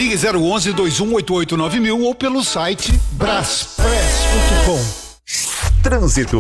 Ligue 011-2188-9000 ou pelo site braspress.com. Trânsito.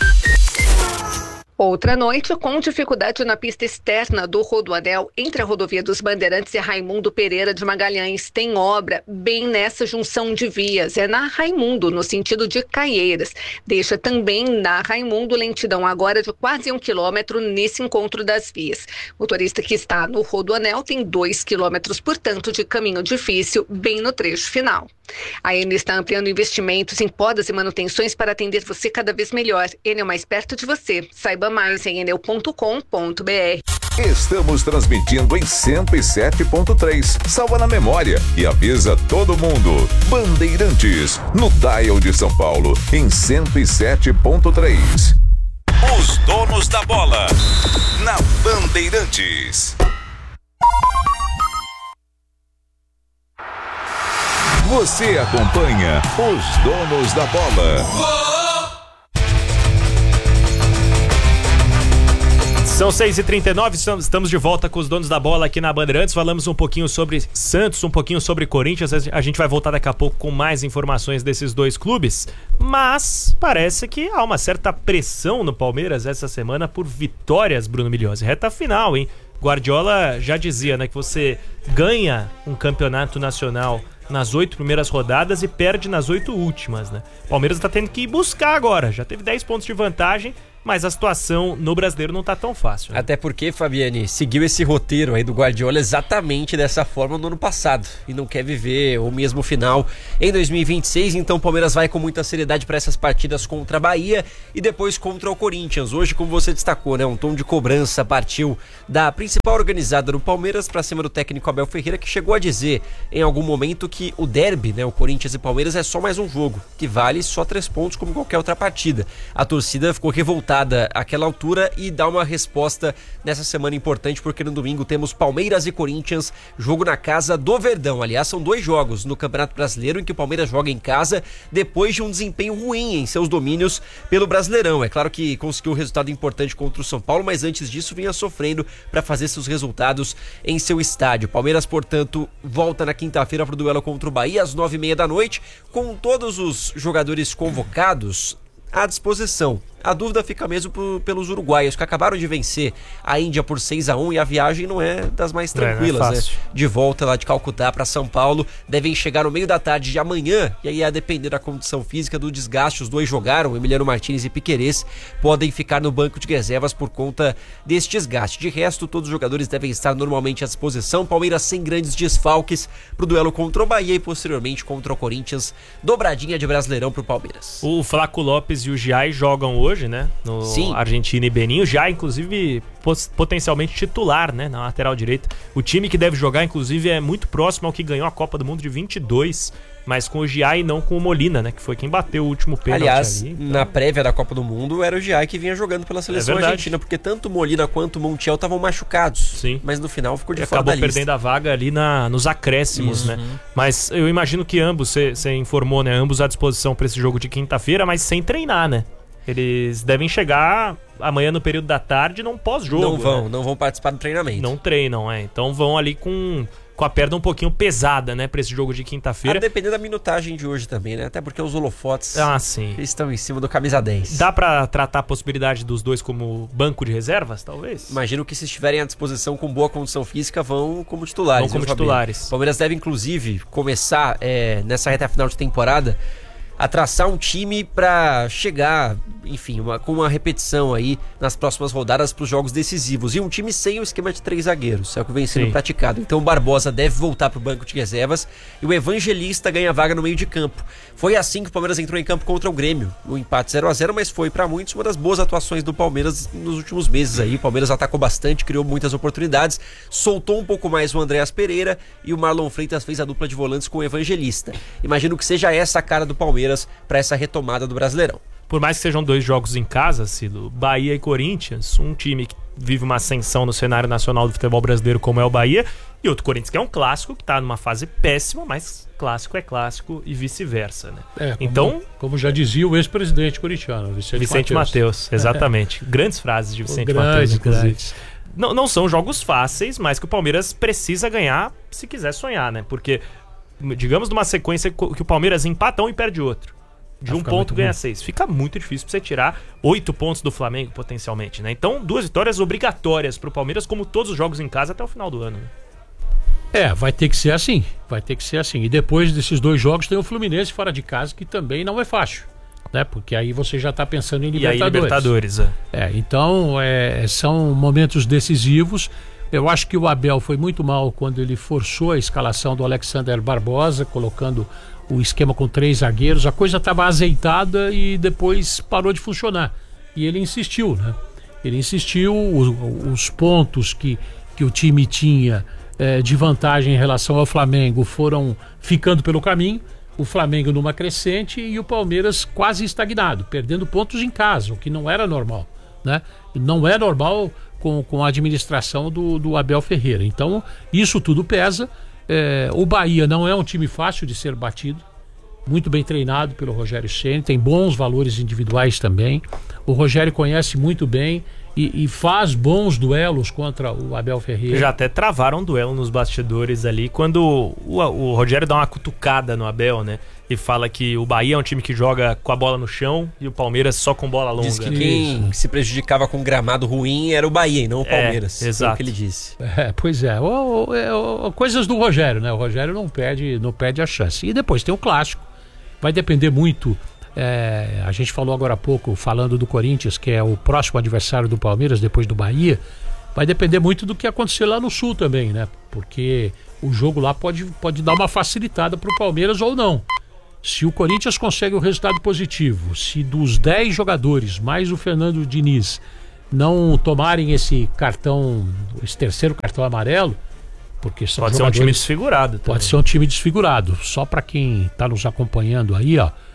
Outra noite com dificuldade na pista externa do Rodoanel entre a rodovia dos Bandeirantes e Raimundo Pereira de Magalhães. Tem obra bem nessa junção de vias. É na Raimundo, no sentido de Caieiras. Deixa também na Raimundo lentidão agora de quase 1 quilômetro nesse encontro das vias. O motorista que está no Rodoanel tem 2 quilômetros, portanto, de caminho difícil bem no trecho final. A Enel está ampliando investimentos em podas e manutenções para atender você cada vez melhor. Enel mais perto de você. Saiba mais em enel.com.br. Estamos transmitindo em 107.3. Salva na memória e avisa todo mundo. Bandeirantes, no dial de São Paulo, em 107.3. Os donos da bola, na Bandeirantes. Você acompanha os donos da bola. São 6h39, estamos de volta com os donos da bola aqui na Bandeirantes. Falamos um pouquinho sobre Santos, um pouquinho sobre Corinthians. A gente vai voltar daqui a pouco com mais informações desses dois clubes. Mas parece que há uma certa pressão no Palmeiras essa semana por vitórias, Bruno Migliozzi. Reta final, hein? Guardiola já dizia, né, que você ganha um campeonato nacional nas 8 primeiras rodadas e perde nas 8 últimas, né? O Palmeiras tá tendo que ir buscar agora. Já teve 10 pontos de vantagem, mas a situação no Brasileiro não tá tão fácil, né? Até porque, Fabiane, seguiu esse roteiro aí do Guardiola exatamente dessa forma no ano passado e não quer viver o mesmo final em 2026, então o Palmeiras vai com muita seriedade para essas partidas contra a Bahia e depois contra o Corinthians. Hoje, como você destacou, né, um tom de cobrança partiu da principal organizada do Palmeiras para cima do técnico Abel Ferreira, que chegou a dizer em algum momento que o derby, né, o Corinthians e Palmeiras, é só mais um jogo, que vale só 3 pontos como qualquer outra partida. A torcida ficou revoltada àquela altura e dá uma resposta nessa semana importante, porque no domingo temos Palmeiras e Corinthians, jogo na casa do Verdão. Aliás, são 2 jogos no Campeonato Brasileiro em que o Palmeiras joga em casa depois de um desempenho ruim em seus domínios pelo Brasileirão. É claro que conseguiu um resultado importante contra o São Paulo, mas antes disso vinha sofrendo para fazer seus resultados em seu estádio. Palmeiras, portanto, volta na quinta-feira para o duelo contra o Bahia às 9h30 da noite, com todos os jogadores convocados à disposição. A dúvida fica mesmo pelos uruguaios, que acabaram de vencer a Índia por 6-1 e a viagem não é das mais tranquilas, né? De volta lá de Calcutá para São Paulo, devem chegar no meio da tarde de amanhã, e aí a depender da condição física, do desgaste, os dois jogaram, Emiliano Martínez e Piquerez, podem ficar no banco de reservas por conta desse desgaste. De resto, todos os jogadores devem estar normalmente à disposição. Palmeiras sem grandes desfalques pro duelo contra o Bahia e posteriormente contra o Corinthians, dobradinha de Brasileirão pro Palmeiras. O Flaco Lopes e o Giai jogam hoje, né? No Sim. Argentina e Benin. Já, inclusive, potencialmente titular, né? Na lateral direita. O time que deve jogar, inclusive, é muito próximo ao que ganhou a Copa do Mundo de 22, mas com o Giai e não com o Molina, né? Que foi quem bateu o último pênalti. Aliás, ali, então... na prévia da Copa do Mundo, era o Giai que vinha jogando pela seleção argentina, porque tanto o Molina quanto o Montiel estavam machucados. Sim. Mas no final ficou de fora da lista. Acabou perdendo a vaga ali nos acréscimos, né? Mas eu imagino que ambos, você informou, né? Ambos à disposição para esse jogo de quinta-feira, mas sem treinar, né? Eles devem chegar amanhã no período da tarde, não pós-jogo. Não vão participar do treinamento. Não treinam, então vão ali com a perna um pouquinho pesada, né, pra esse jogo de quinta-feira. A depender da minutagem de hoje também, né? Até porque os holofotes estão em cima do camisa 10. Dá pra tratar a possibilidade dos dois como banco de reservas, talvez? Imagino que se estiverem à disposição com boa condição física, vão como titulares. Vão como titulares. O Palmeiras deve, inclusive, começar nessa reta final de temporada a traçar um time para chegar, enfim, com uma repetição aí nas próximas rodadas para os jogos decisivos. E um time sem o esquema de 3 zagueiros, é o que vem sendo praticado. Então o Barbosa deve voltar para o banco de reservas e o Evangelista ganha vaga no meio de campo. Foi assim que o Palmeiras entrou em campo contra o Grêmio. O empate 0-0, mas foi para muitos uma das boas atuações do Palmeiras nos últimos meses aí. O Palmeiras atacou bastante, criou muitas oportunidades, soltou um pouco mais o Andréas Pereira e o Marlon Freitas fez a dupla de volantes com o Evangelista. Imagino que seja essa a cara do Palmeiras para essa retomada do Brasileirão. Por mais que sejam 2 jogos em casa, Cilo, Bahia e Corinthians, um time que vive uma ascensão no cenário nacional do futebol brasileiro como é o Bahia, e outro Corinthians que é um clássico, que está numa fase péssima, mas clássico é clássico e vice-versa, né? Como já dizia o ex-presidente corintiano, Vicente Matheus, exatamente. Grandes frases de Vicente Matheus, inclusive. não são jogos fáceis, mas que o Palmeiras precisa ganhar se quiser sonhar, né? Porque, digamos, numa sequência que o Palmeiras empata um e perde outro. De um ponto ganha 6. Fica muito difícil pra você tirar 8 pontos do Flamengo, potencialmente, né? Então, 2 vitórias obrigatórias pro Palmeiras, como todos os jogos em casa até o final do ano, né? Vai ter que ser assim. Vai ter que ser assim. E depois desses 2 jogos tem o Fluminense fora de casa, que também não é fácil, né? Porque aí você já tá pensando em Libertadores. E aí Libertadores, então, são momentos decisivos. Eu acho que o Abel foi muito mal quando ele forçou a escalação do Alexander Barbosa, colocando o esquema com 3 zagueiros. A coisa estava azeitada e depois parou de funcionar. E ele insistiu, né? Ele insistiu, os pontos que o time tinha de vantagem em relação ao Flamengo foram ficando pelo caminho. O Flamengo numa crescente e o Palmeiras quase estagnado, perdendo pontos em casa, o que não era normal, né? Não é normal com a administração do Abel Ferreira. Então, isso tudo pesa. O Bahia não é um time fácil de ser batido, muito bem treinado pelo Rogério Ceni, tem bons valores individuais também. O Rogério conhece muito bem e faz bons duelos contra o Abel Ferreira. Já até travaram um duelo nos bastidores ali, quando o Rogério dá uma cutucada no Abel, né? E fala que o Bahia é um time que joga com a bola no chão e o Palmeiras só com bola longa. Diz que quem se prejudicava com gramado ruim era o Bahia e não o Palmeiras. Exato. Foi o que ele disse. Pois é. Coisas do Rogério, né? O Rogério não perde a chance. E depois tem o clássico. Vai depender muito. A gente falou agora há pouco, falando do Corinthians, que é o próximo adversário do Palmeiras depois do Bahia. Vai depender muito do que acontecer lá no Sul também, né? Porque o jogo lá pode dar uma facilitada pro Palmeiras ou não. Se o Corinthians consegue o resultado positivo, se dos 10 jogadores, mais o Fernando Diniz, não tomarem esse terceiro cartão amarelo, porque são pode ser um time desfigurado também. Pode ser um time desfigurado. Só para quem está nos acompanhando aí,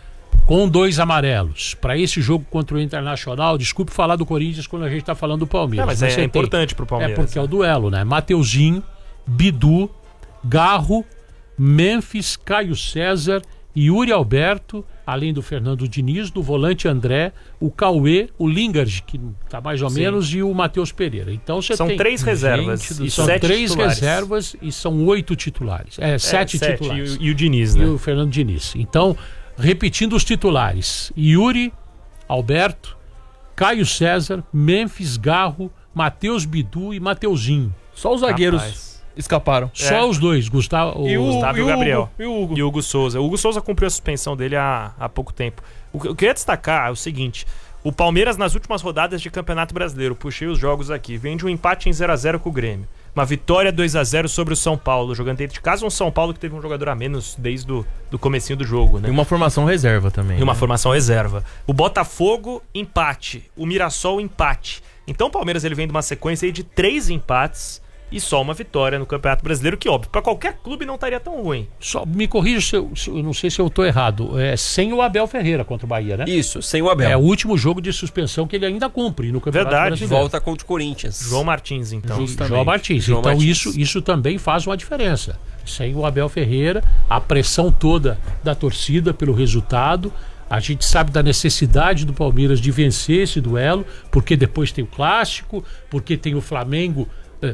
com 2 amarelos, para esse jogo contra o Internacional, desculpe falar do Corinthians quando a gente está falando do Palmeiras. Mas é importante pro Palmeiras. Porque é o duelo, né? Mateuzinho, Bidu, Garro, Memphis, Caio César, Yuri Alberto, além do Fernando Diniz, do volante André, o Cauê, o Lingard, que está mais ou menos, e o Matheus Pereira. Então você são tem 3 reservas e são 7 3 titulares. Reservas e são 8 titulares. 7 titulares. E o Diniz, né? E o Fernando Diniz. Então, repetindo os titulares: Yuri Alberto, Caio César, Memphis, Garro, Matheus Bidu e Mateuzinho. Só os zagueiros escaparam. Só os 2, Gustavo e o Gabriel. E o Hugo. E o Hugo Souza. O Hugo Souza cumpriu a suspensão dele há pouco tempo. O que eu queria destacar é o seguinte: o Palmeiras, nas últimas rodadas de Campeonato Brasileiro, puxei os jogos aqui, vem de um empate em 0x0 com o Grêmio. Uma vitória 2x0 sobre o São Paulo, jogando dentro de casa, um São Paulo que teve um jogador a menos desde do comecinho do jogo, né? E uma formação reserva também. E uma formação reserva. O Botafogo, empate. O Mirassol, empate. Então o Palmeiras ele vem de uma sequência aí de 3 empates e só uma vitória no Campeonato Brasileiro, que óbvio, para qualquer clube não estaria tão ruim. Só me corrija se eu não sei se eu estou errado. Sem o Abel Ferreira contra o Bahia, né? Isso, sem o Abel. É o último jogo de suspensão que ele ainda cumpre no Campeonato Brasileiro. Volta contra o Corinthians. João Martins, então. João Martins. Então isso também faz uma diferença. Sem o Abel Ferreira, a pressão toda da torcida pelo resultado. A gente sabe da necessidade do Palmeiras de vencer esse duelo, porque depois tem o Clássico, porque tem o Flamengo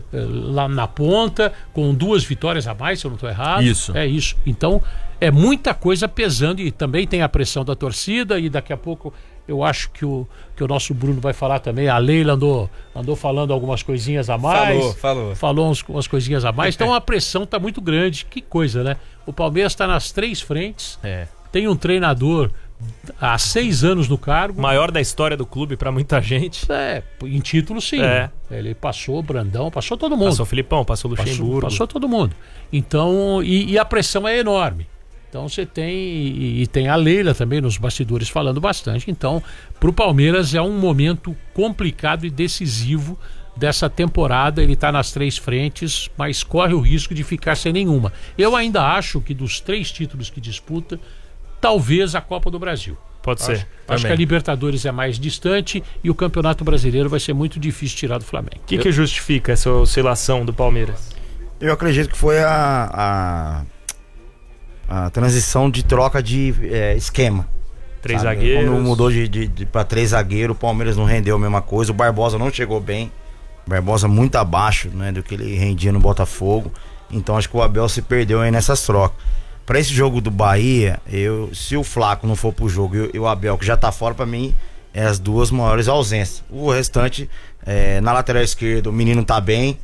lá na ponta, com 2 vitórias a mais, se eu não estou errado. Isso. É isso. Então, é muita coisa pesando e também tem a pressão da torcida e daqui a pouco eu acho que o nosso Bruno vai falar também. A Leila andou falando algumas coisinhas a mais. Falou umas coisinhas a mais. Então a pressão está muito grande. Que coisa, né? O Palmeiras está nas 3 frentes. Tem um treinador há 6 anos no cargo. Maior da história do clube para muita gente. Em título sim. Ele passou o Brandão, passou todo mundo. Passou o Filipão, passou o Luxemburgo. Passou todo mundo. Então, e a pressão é enorme. Então você tem, e tem a Leila também nos bastidores falando bastante. Então, para o Palmeiras é um momento complicado e decisivo dessa temporada. Ele está nas 3 frentes, mas corre o risco de ficar sem nenhuma. Eu ainda acho que dos 3 títulos que disputa, talvez a Copa do Brasil. Pode ser. Acho que a Libertadores é mais distante e o Campeonato Brasileiro vai ser muito difícil tirar do Flamengo. O que justifica essa oscilação do Palmeiras? Eu acredito que foi a transição de troca de esquema. 3 zagueiros. Quando mudou para 3 zagueiros, o Palmeiras não rendeu a mesma coisa, o Barbosa não chegou bem. Barbosa muito abaixo, né, do que ele rendia no Botafogo. Então acho que o Abel se perdeu aí nessas trocas. Pra esse jogo do Bahia, se o Flaco não for pro jogo e o Abel, que já tá fora, pra mim, é as duas maiores ausências. O restante, na lateral esquerda, o menino tá bem.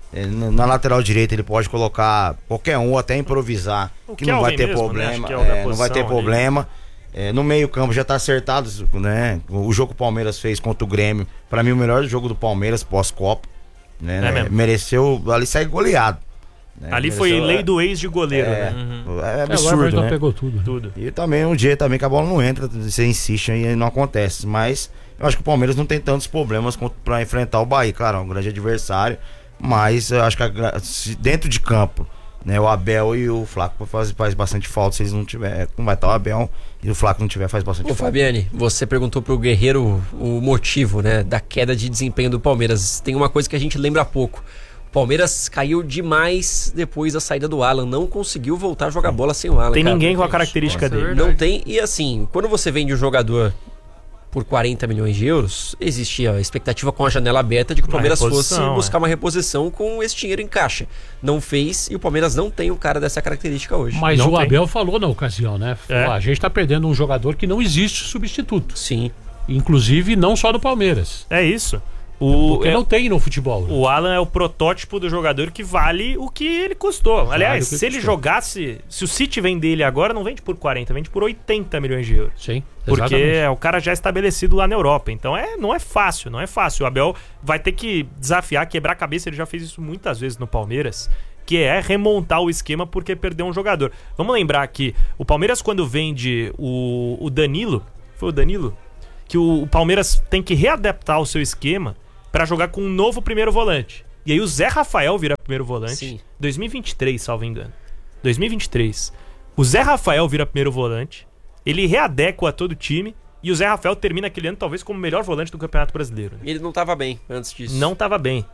Na lateral direita ele pode colocar qualquer um, até improvisar, que não vai ter problema. Não vai ter problema. No meio campo já tá acertado, né? O jogo que o Palmeiras fez contra o Grêmio, pra mim o melhor jogo do Palmeiras pós-Copa, né? Mereceu, ali sai goleado. Ali foi lei do ex de goleiro, né? É absurdo, né? Pegou tudo. E também um dia também que a bola não entra, você insiste e não acontece. Mas eu acho que o Palmeiras não tem tantos problemas pra enfrentar o Bahia. Claro, é um grande adversário, mas eu acho que dentro de campo, né, o Abel e o Flaco faz bastante falta. Se eles não tiver, como vai estar o Abel e o Flaco não tiver, faz bastante falta. Fabiane, você perguntou pro Guerreiro o motivo, né, da queda de desempenho do Palmeiras. Tem uma coisa que a gente lembra há pouco. O Palmeiras caiu demais depois da saída do Alan, não conseguiu voltar a jogar bola sem o Alan. Tem ninguém com a característica dele. Não tem, e assim, quando você vende um jogador por 40 milhões de euros, existia a expectativa com a janela aberta de que o Palmeiras fosse buscar uma reposição com esse dinheiro em caixa. Não fez e o Palmeiras não tem um cara dessa característica hoje. Mas o Abel falou na ocasião, né? Falou, a gente tá perdendo um jogador que não existe substituto. Sim. Inclusive não só do Palmeiras. É isso. Porque não tem no futebol. O Alan é o protótipo do jogador que vale o que ele custou. Aliás, se ele jogasse, se o City vender ele agora, não vende por 40, vende por 80 milhões de euros. Sim, porque é o cara já estabelecido lá na Europa. Então não é fácil. O Abel vai ter que desafiar, quebrar a cabeça. Ele já fez isso muitas vezes no Palmeiras, que é remontar o esquema porque perdeu um jogador. Vamos lembrar que o Palmeiras, quando vende o Danilo, foi o Danilo? Que o Palmeiras tem que readaptar o seu esquema pra jogar com um novo primeiro volante. E aí o Zé Rafael vira primeiro volante. Sim. 2023, salvo engano. 2023. O Zé Rafael vira primeiro volante. Ele readequa todo o time. E o Zé Rafael termina aquele ano talvez como o melhor volante do Campeonato Brasileiro. Né? Ele não tava bem antes disso. Não tava bem.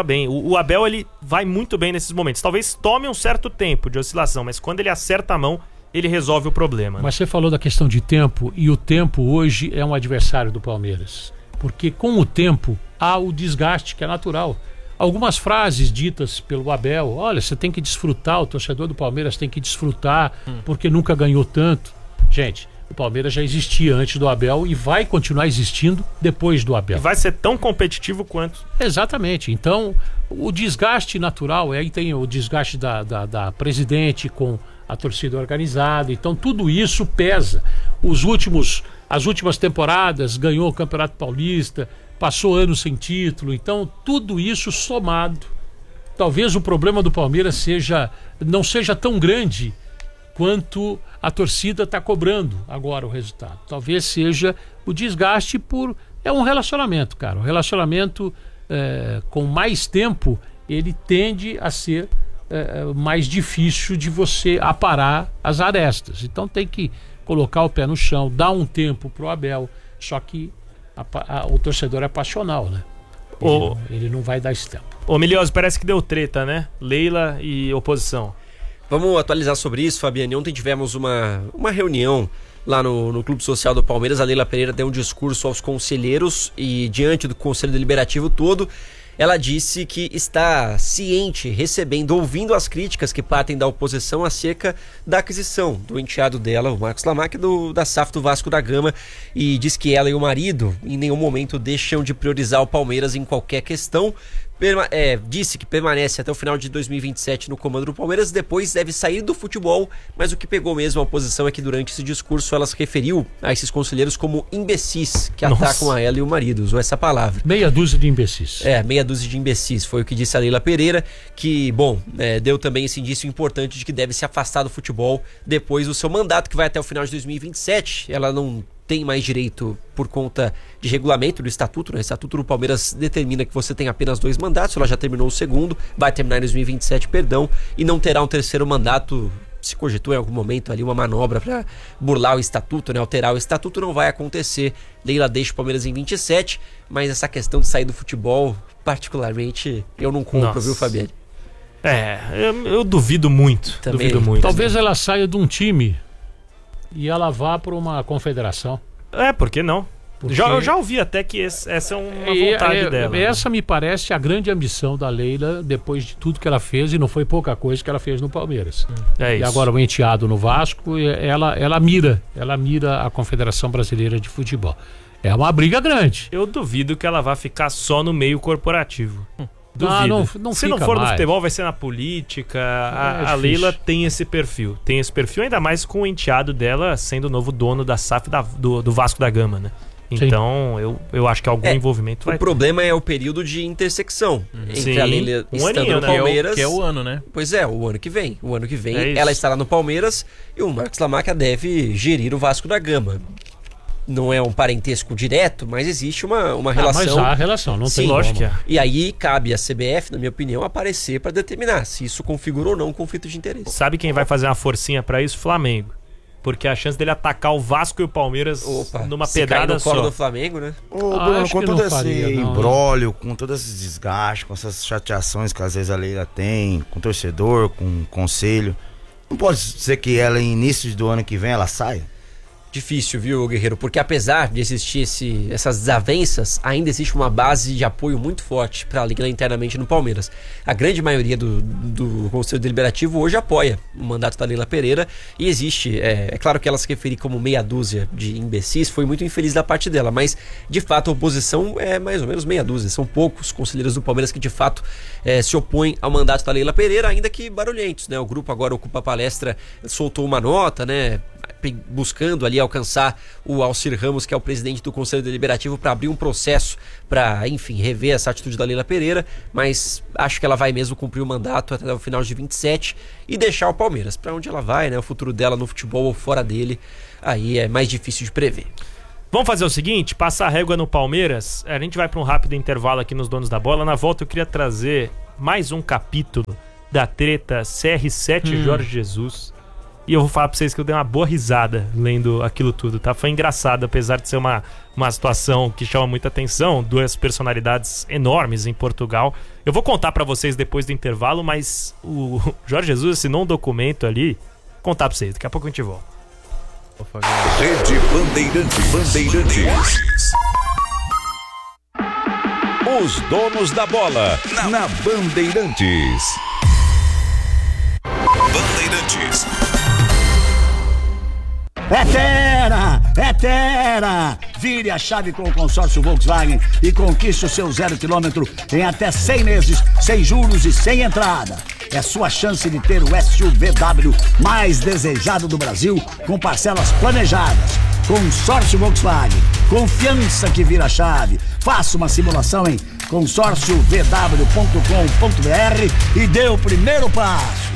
O Abel, ele vai muito bem nesses momentos. Talvez tome um certo tempo de oscilação, mas quando ele acerta a mão, ele resolve o problema. Mas você falou da questão de tempo, e o tempo hoje é um adversário do Palmeiras. Porque com o tempo há o desgaste que é natural. Algumas frases ditas pelo Abel, olha, você tem que desfrutar, o torcedor do Palmeiras tem que desfrutar, porque nunca ganhou tanto. Gente, o Palmeiras já existia antes do Abel e vai continuar existindo depois do Abel. E vai ser tão competitivo quanto. Exatamente. Então, o desgaste natural, aí tem o desgaste da presidente com a torcida organizada, então tudo isso pesa. As últimas temporadas, ganhou o Campeonato Paulista, passou anos sem título, então tudo isso somado, talvez o problema do Palmeiras não seja tão grande quanto a torcida está cobrando agora o resultado. Talvez seja o desgaste é um relacionamento, cara. O relacionamento com mais tempo, ele tende a ser mais difícil de você aparar as arestas. Então tem que colocar o pé no chão, dar um tempo pro Abel, só que o torcedor é passional, né? Ele não vai dar esse tempo. Ô Milioso, parece que deu treta, né? Leila e oposição. Vamos atualizar sobre isso, Fabiane. Ontem tivemos uma reunião lá no Clube Social do Palmeiras. A Leila Pereira deu um discurso aos conselheiros e diante do Conselho Deliberativo todo, ela disse que está ciente, ouvindo as críticas que partem da oposição acerca da aquisição do enteado dela, o Marcos Lamac, da SAF do Vasco da Gama, e diz que ela e o marido em nenhum momento deixam de priorizar o Palmeiras em qualquer questão. Disse que permanece até o final de 2027 no comando do Palmeiras, depois deve sair do futebol, mas o que pegou mesmo a oposição é que durante esse discurso ela se referiu a esses conselheiros como imbecis, que atacam a ela e o marido, usou essa palavra. Meia dúzia de imbecis. Meia dúzia de imbecis, foi o que disse a Leila Pereira, que, deu também esse indício importante de que deve se afastar do futebol depois do seu mandato, que vai até o final de 2027, ela não tem mais direito por conta de regulamento do estatuto, né? O estatuto do Palmeiras determina que você tem apenas 2 mandatos, ela já terminou o segundo, vai terminar em 2027, e não terá um terceiro mandato. Se cogitou em algum momento ali uma manobra para burlar o estatuto, né? Alterar o estatuto, não vai acontecer. Leila deixa o Palmeiras em 27, mas essa questão de sair do futebol, particularmente, eu não compro, viu, Fabiane? Eu duvido muito. Também, duvido muito. Talvez ela saia de um time e ela vá para uma confederação. Por que não? Porque... Eu já ouvi até que essa é uma vontade dela. Essa me parece a grande ambição da Leila, depois de tudo que ela fez, e não foi pouca coisa que ela fez no Palmeiras. É isso. E agora o enteado no Vasco, ela mira a Confederação Brasileira de Futebol. É uma briga grande. Eu duvido que ela vá ficar só no meio corporativo. Duvido. Não Se não for no futebol, vai ser na política. A Leila tem esse perfil. Tem esse perfil, ainda mais com o enteado dela sendo o novo dono da SAF do Vasco da Gama, né? Então, eu acho que algum envolvimento vai ter. O problema é o período de intersecção entre a Leila estando no Palmeiras. Que é o ano, né? Pois é, o ano que vem. O ano que vem ela estará no Palmeiras e o Marcos Lamáquia deve gerir o Vasco da Gama. Não é um parentesco direto, mas existe uma relação. Mas há relação, não tem lógico que é. E aí cabe à CBF, na minha opinião, aparecer para determinar se isso configura ou não um conflito de interesse. Sabe quem vai fazer uma forcinha pra isso? Flamengo. Porque a chance dele atacar o Vasco e o Palmeiras numa pedrada só. no do Flamengo, né? Bruno, com todo esse imbróglio, com todo esse desgaste, com essas chateações que às vezes a Leila tem com o torcedor, com o conselho, não pode ser que ela, em início do ano que vem, ela saia? Difícil, viu, Guerreiro? Porque apesar de existir essas desavenças, ainda existe uma base de apoio muito forte para a Leila internamente no Palmeiras. A grande maioria do Conselho Deliberativo hoje apoia o mandato da Leila Pereira e existe, é claro que ela se referir como meia dúzia de imbecis foi muito infeliz da parte dela, mas de fato a oposição é mais ou menos meia dúzia. São poucos conselheiros do Palmeiras que de fato se opõem ao mandato da Leila Pereira, ainda que barulhentos, né? O grupo agora Ocupa Palestra soltou uma nota, né? Buscando ali alcançar o Alcir Ramos, que é o presidente do Conselho Deliberativo, para abrir um processo para, enfim, rever essa atitude da Leila Pereira, mas acho que ela vai mesmo cumprir o mandato até o final de 27 e deixar o Palmeiras. Para onde ela vai, né? O futuro dela no futebol ou fora dele, aí é mais difícil de prever. Vamos fazer o seguinte, passar a régua no Palmeiras, a gente vai para um rápido intervalo aqui nos Donos da Bola. Na volta eu queria trazer mais um capítulo da treta CR7 Jorge Jesus. E eu vou falar pra vocês que eu dei uma boa risada lendo aquilo tudo, tá? Foi engraçado, apesar de ser uma situação que chama muita atenção, duas personalidades enormes em Portugal. Eu vou contar pra vocês depois do intervalo, mas o Jorge Jesus assinou um documento ali. Vou contar pra vocês, daqui a pouco a gente volta. Rede Bandeirantes. Os Donos da Bola, na Bandeirantes. Bandeirantes. É Tera! Vire a chave com o consórcio Volkswagen e conquiste o seu 0 km em até 100 meses, sem juros e sem entrada. É sua chance de ter o SUVW mais desejado do Brasil, com parcelas planejadas. Consórcio Volkswagen, confiança que vira chave. Faça uma simulação em consórciovw.com.br e dê o primeiro passo.